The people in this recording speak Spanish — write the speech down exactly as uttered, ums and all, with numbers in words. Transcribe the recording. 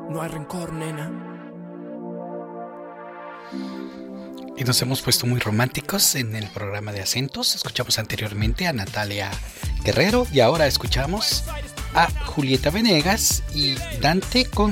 No hay rencor, nena. Y nos hemos puesto muy románticos en el programa de acentos. Escuchamos anteriormente a Natalia Guerrero y ahora escuchamos a Julieta Venegas y Dante con